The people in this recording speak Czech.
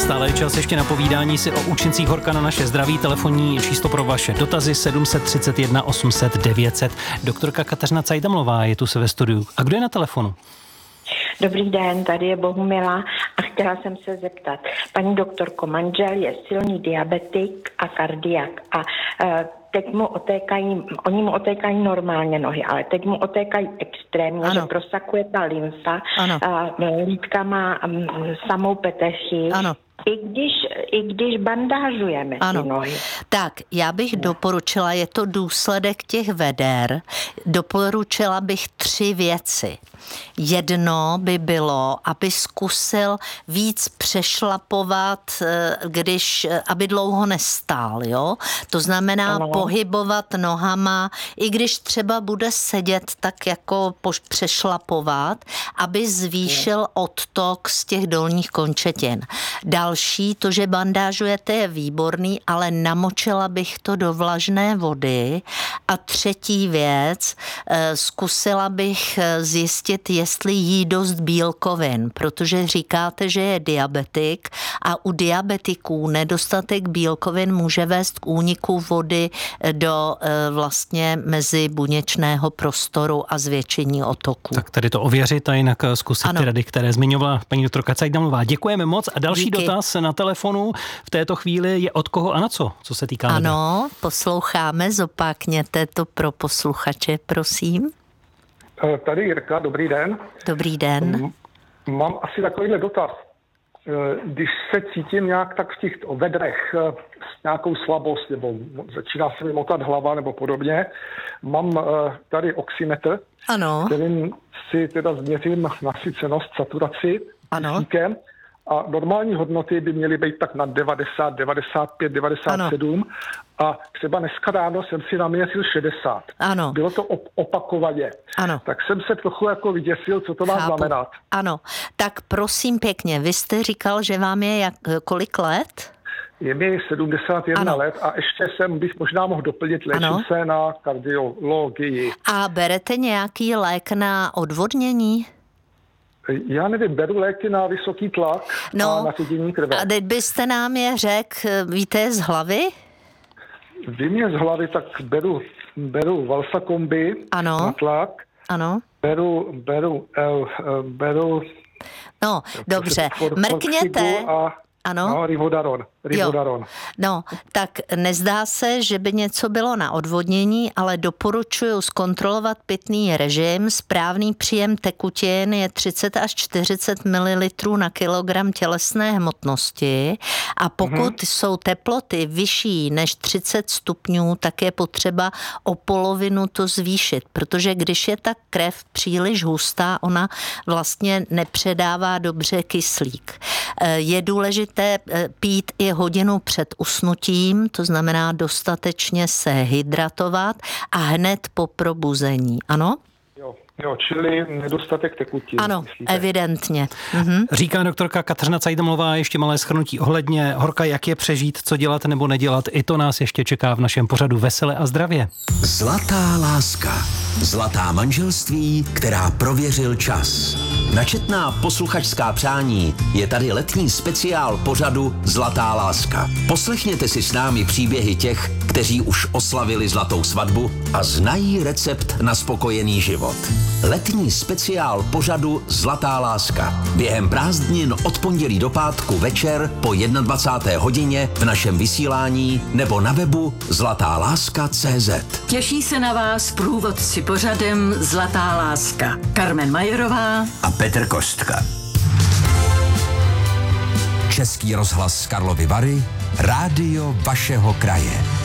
Stále je čas ještě na povídání si o účincích horka na naše zdraví. Telefonní číslo pro vaše dotazy 731 800 900. Doktorka Kateřina Cajdamlová je tu se ve studiu. A kdo je na telefonu? Dobrý den, tady je Bohumila a chtěla jsem se zeptat. Paní doktorko, manžel je silný diabetik a kardiak a teď oni mu otékají normálně nohy, ale teď mu otékají extrémně, že prosakuje ta lymfa, lítka má samou petechy. Ano. I když bandážujeme ty nohy. Tak, já bych doporučila, je to důsledek těch veder, doporučila bych 3 věci. Jedno by bylo, aby zkusil víc přešlapovat, aby dlouho nestál, jo? To znamená pohybovat nohama, i když třeba bude sedět, tak jako přešlapovat, aby zvýšil odtok z těch dolních končetin. Další, to, že bandážujete, je výborný, ale namočila bych to do vlažné vody. A třetí věc, zkusila bych zjistit, jestli jí dost bílkovin, protože říkáte, že je diabetik a u diabetiků nedostatek bílkovin může vést k úniku vody do vlastně mezibuněčného prostoru a zvětšení otoku. Tak tady to ověřit a jinak zkusit ty rady, které zmiňovala paní doktorka Cajdamlová. Děkujeme moc a další dotaz na telefonu v této chvíli je od koho a na co se týká vedy. Ano, posloucháme, zopákněte to pro posluchače, prosím. Tady Jirka, dobrý den. Dobrý den. Mám asi takovýhle dotaz. Když se cítím nějak tak v těch vedrech s nějakou slabost, nebo začíná se mi motat hlava nebo podobně, mám tady oximetr, kterým si teda změřím nasycenost, saturaci kyslíkem. A normální hodnoty by měly být tak na 90, 95, 97 a třeba dneska ráno jsem si naměřil 60. Ano. Bylo to opakovaně. Ano. Tak jsem se trochu jako vyděsil, co to má znamenat. Ano, tak prosím pěkně, vy jste říkal, že vám je kolik let? Je mi 71 let a ještě bych možná mohl doplnit, léčím se na kardiologii. A berete nějaký lék na odvodnění? Já nevím, beru léky na vysoký tlak a na ředění krve. A teď byste nám je řekl, víte z hlavy? Vím je z hlavy, tak beru Valsakombi na tlak. Ano. Beru no, dobře, mrkněte. Ano. Rivodaron. No, tak nezdá se, že by něco bylo na odvodnění, ale doporučuji zkontrolovat pitný režim. Správný příjem tekutin je 30 až 40 ml na kilogram tělesné hmotnosti a pokud jsou teploty vyšší než 30 stupňů, tak je potřeba o polovinu to zvýšit, protože když je ta krev příliš hustá, ona vlastně nepředává dobře kyslík. Je důležité pít i hodinu před usnutím, to znamená dostatečně se hydratovat a hned po probuzení. Ano? Jo, čili nedostatek tekutin. Ano, myslíte? Evidentně. Říká doktorka Kateřina Cajdamlová, ještě malé shrnutí ohledně horka, jak je přežít, co dělat nebo nedělat. I to nás ještě čeká v našem pořadu Vesele a zdravě. Zlatá láska. Zlatá manželství, která prověřil čas. Na četná posluchačská přání je tady letní speciál pořadu Zlatá láska. Poslechněte si s námi příběhy těch, kteří už oslavili zlatou svatbu a znají recept na spokojený život. Letní speciál pořadu Zlatá láska. Během prázdnin od pondělí do pátku večer po 21. hodině v našem vysílání nebo na webu zlatáláska.cz. Těší se na vás průvodci pořadem Zlatá láska. Carmen Majerová a Petr Kostka. Český rozhlas Karlovy Vary, rádio vašeho kraje.